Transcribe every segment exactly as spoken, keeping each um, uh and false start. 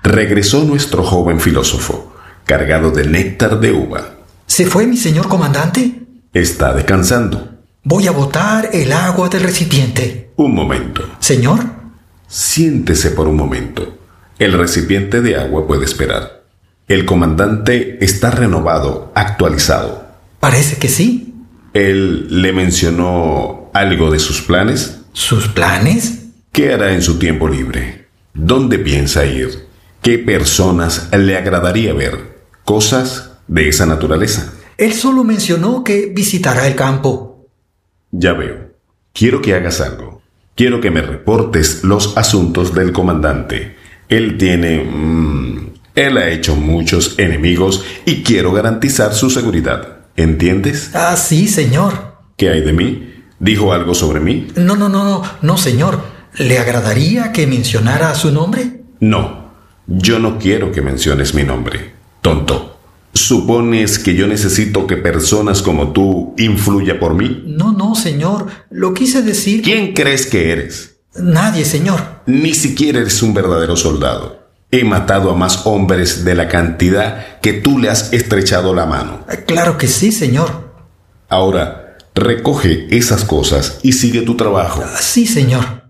regresó nuestro joven filósofo, cargado de néctar de uva. ¿Se fue mi señor comandante? Está descansando. Voy a botar el agua del recipiente. Un momento. ¿Señor? Siéntese por un momento. El recipiente de agua puede esperar. El comandante está renovado, actualizado. Parece que sí. ¿Él le mencionó algo de sus planes? ¿Sus planes? ¿Qué hará en su tiempo libre? ¿Dónde piensa ir? ¿Qué personas le agradaría ver? Cosas de esa naturaleza. Él solo mencionó que visitará el campo. Ya veo. Quiero que hagas algo. Quiero que me reportes los asuntos del comandante. Él tiene... Mmm, él ha hecho muchos enemigos y quiero garantizar su seguridad. ¿Entiendes? Ah, sí, señor. ¿Qué hay de mí? ¿Dijo algo sobre mí? No, no, no, no, no, señor. ¿Le agradaría que mencionara su nombre? No, yo no quiero que menciones mi nombre. Tonto. ¿Supones que yo necesito que personas como tú influya por mí? No, no, señor. Lo quise decir... ¿Quién crees que eres? Nadie, señor. Ni siquiera eres un verdadero soldado. He matado a más hombres de la cantidad que tú le has estrechado la mano. Claro que sí, señor. Ahora, recoge esas cosas y sigue tu trabajo. Sí, señor.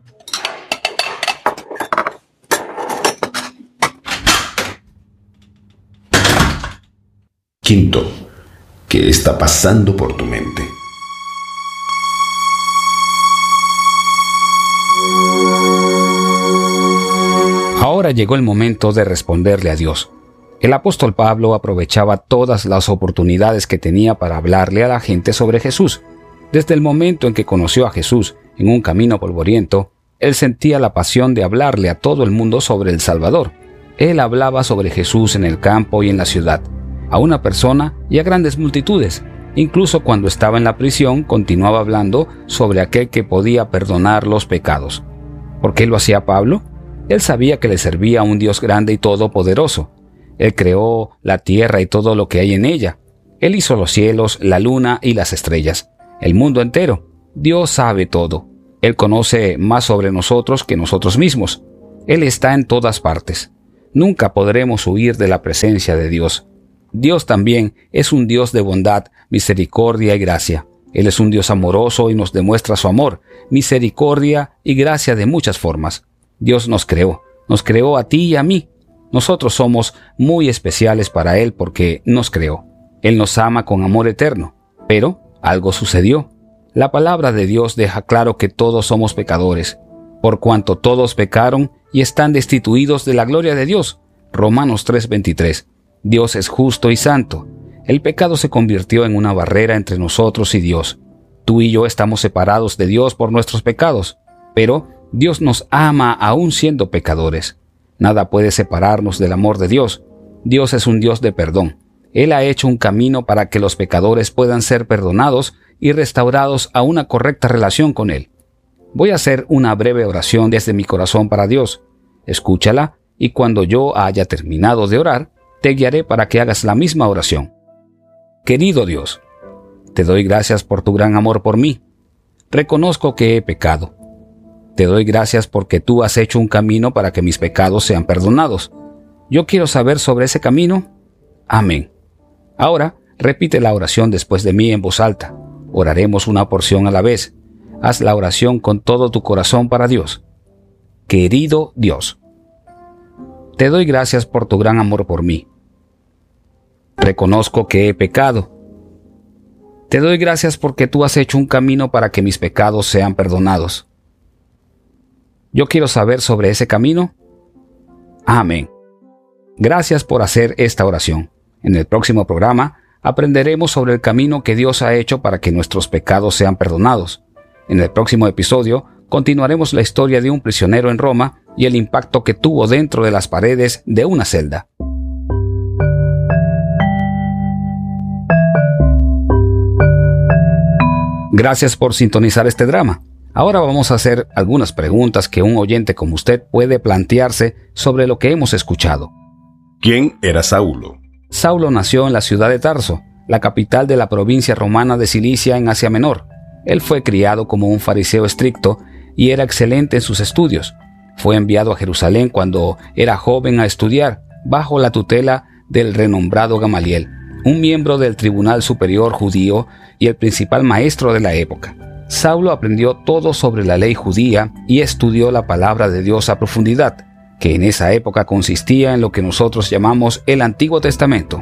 Quinto, ¿qué está pasando por tu mente? Ahora llegó el momento de responderle a Dios. El apóstol Pablo aprovechaba todas las oportunidades que tenía para hablarle a la gente sobre Jesús. Desde el momento en que conoció a Jesús en un camino polvoriento, él sentía la pasión de hablarle a todo el mundo sobre el Salvador. Él hablaba sobre Jesús en el campo y en la ciudad, a una persona y a grandes multitudes. Incluso cuando estaba en la prisión, continuaba hablando sobre aquel que podía perdonar los pecados. ¿Por qué lo hacía Pablo? Él sabía que le servía a un Dios grande y todopoderoso. Él creó la tierra y todo lo que hay en ella. Él hizo los cielos, la luna y las estrellas, el mundo entero. Dios sabe todo. Él conoce más sobre nosotros que nosotros mismos. Él está en todas partes. Nunca podremos huir de la presencia de Dios. Dios también es un Dios de bondad, misericordia y gracia. Él es un Dios amoroso y nos demuestra su amor, misericordia y gracia de muchas formas. Dios nos creó, nos creó a ti y a mí. Nosotros somos muy especiales para Él porque nos creó. Él nos ama con amor eterno. Pero algo sucedió. La palabra de Dios deja claro que todos somos pecadores, por cuanto todos pecaron y están destituidos de la gloria de Dios. Romanos tres veintitrés. Dios es justo y santo. El pecado se convirtió en una barrera entre nosotros y Dios. Tú y yo estamos separados de Dios por nuestros pecados, pero Dios nos ama aún siendo pecadores. Nada puede separarnos del amor de Dios. Dios es un Dios de perdón. Él ha hecho un camino para que los pecadores puedan ser perdonados y restaurados a una correcta relación con Él. Voy a hacer una breve oración desde mi corazón para Dios. Escúchala y cuando yo haya terminado de orar, te guiaré para que hagas la misma oración. Querido Dios, te doy gracias por tu gran amor por mí. Reconozco que he pecado. Te doy gracias porque tú has hecho un camino para que mis pecados sean perdonados. Yo quiero saber sobre ese camino. Amén. Ahora, repite la oración después de mí en voz alta. Oraremos una porción a la vez. Haz la oración con todo tu corazón para Dios. Querido Dios, te doy gracias por tu gran amor por mí. Reconozco que he pecado. Te doy gracias porque tú has hecho un camino para que mis pecados sean perdonados. Yo quiero saber sobre ese camino. Amén. Gracias por hacer esta oración. En el próximo programa aprenderemos sobre el camino que Dios ha hecho para que nuestros pecados sean perdonados. En el próximo episodio continuaremos la historia de un prisionero en Roma y el impacto que tuvo dentro de las paredes de una celda. Gracias por sintonizar este drama. Ahora vamos a hacer algunas preguntas que un oyente como usted puede plantearse sobre lo que hemos escuchado. ¿Quién era Saulo? Saulo nació en la ciudad de Tarso, la capital de la provincia romana de Cilicia en Asia Menor. Él fue criado como un fariseo estricto y era excelente en sus estudios. Fue enviado a Jerusalén cuando era joven a estudiar, bajo la tutela del renombrado Gamaliel, un miembro del Tribunal Superior judío y el principal maestro de la época. Saulo aprendió todo sobre la ley judía y estudió la palabra de Dios a profundidad, que en esa época consistía en lo que nosotros llamamos el Antiguo Testamento.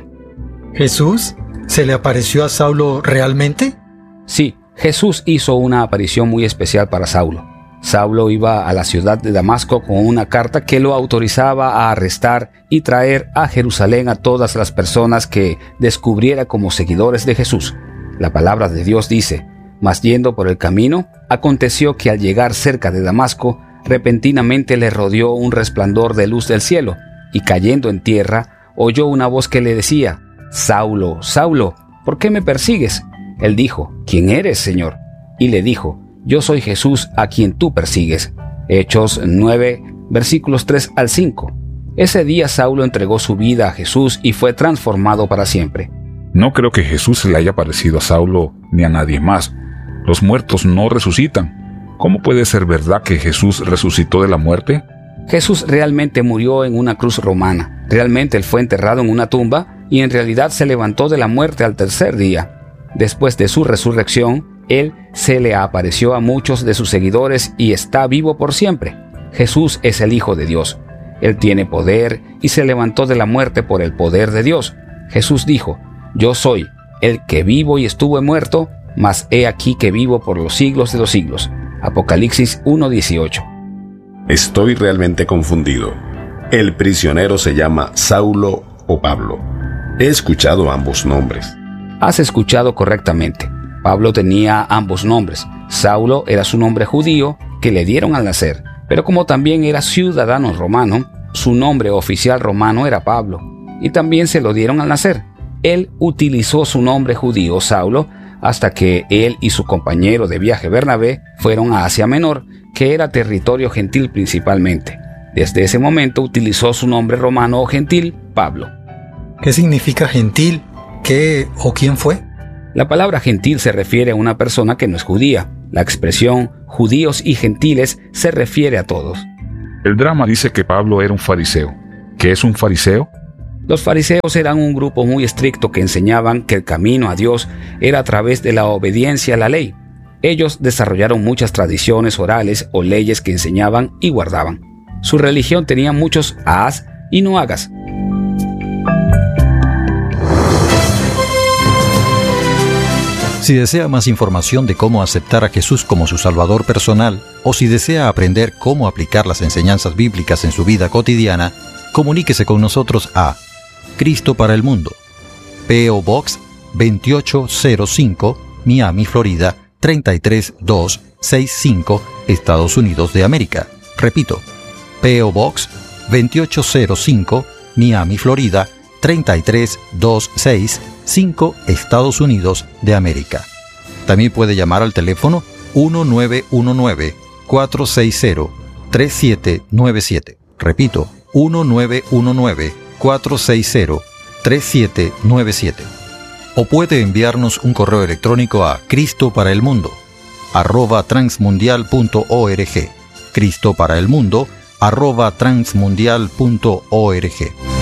¿Jesús se le apareció a Saulo realmente? Sí, Jesús hizo una aparición muy especial para Saulo. Saulo iba a la ciudad de Damasco con una carta que lo autorizaba a arrestar y traer a Jerusalén a todas las personas que descubriera como seguidores de Jesús. La palabra de Dios dice: mas yendo por el camino, aconteció que al llegar cerca de Damasco, repentinamente le rodeó un resplandor de luz del cielo, y cayendo en tierra, oyó una voz que le decía: Saulo, Saulo, ¿por qué me persigues? Él dijo: ¿quién eres, Señor? Y le dijo: yo soy Jesús a quien tú persigues. Hechos nueve, versículos tres al cinco. Ese día Saulo entregó su vida a Jesús y fue transformado para siempre. No creo que Jesús se le haya parecido a Saulo ni a nadie más. Los muertos no resucitan. ¿Cómo puede ser verdad que Jesús resucitó de la muerte? Jesús realmente murió en una cruz romana. Realmente él fue enterrado en una tumba y en realidad se levantó de la muerte al tercer día. Después de su resurrección, Él se le apareció a muchos de sus seguidores y está vivo por siempre. Jesús es el Hijo de Dios. Él tiene poder y se levantó de la muerte por el poder de Dios. Jesús dijo: yo soy el que vivo y estuve muerto, mas he aquí que vivo por los siglos de los siglos. Apocalipsis uno dieciocho. Estoy realmente confundido. El prisionero se llama Saulo o Pablo. He escuchado ambos nombres. Has escuchado correctamente. Pablo tenía ambos nombres. Saulo era su nombre judío que le dieron al nacer, pero como también era ciudadano romano, su nombre oficial romano era Pablo, y también se lo dieron al nacer. Él utilizó su nombre judío Saulo hasta que él y su compañero de viaje Bernabé fueron a Asia Menor, que era territorio gentil principalmente. Desde ese momento utilizó su nombre romano o gentil, Pablo. ¿Qué significa gentil? ¿Qué o quién fue? La palabra gentil se refiere a una persona que no es judía. La expresión judíos y gentiles se refiere a todos. El drama dice que Pablo era un fariseo. ¿Qué es un fariseo? Los fariseos eran un grupo muy estricto que enseñaban que el camino a Dios era a través de la obediencia a la ley. Ellos desarrollaron muchas tradiciones orales o leyes que enseñaban y guardaban. Su religión tenía muchos haz y no hagas. Si desea más información de cómo aceptar a Jesús como su Salvador personal, o si desea aprender cómo aplicar las enseñanzas bíblicas en su vida cotidiana, comuníquese con nosotros a Cristo para el Mundo, P O Box veintiocho cero cinco, Miami, Florida treinta y tres mil doscientos sesenta y cinco, Estados Unidos de América. Repito, P O Box veintiocho cero cinco, Miami, Florida treinta y tres mil doscientos sesenta y cinco, Estados Unidos de América. También puede llamar al teléfono uno nueve uno nueve, cuatro seis cero, tres siete nueve siete. Repito, uno nueve uno nueve, cuatro seis cero, tres siete nueve siete. O puede enviarnos un correo electrónico a Cristo para el Mundo, arroba transmundial punto org. Cristo para el Mundo, arroba transmundial punto org.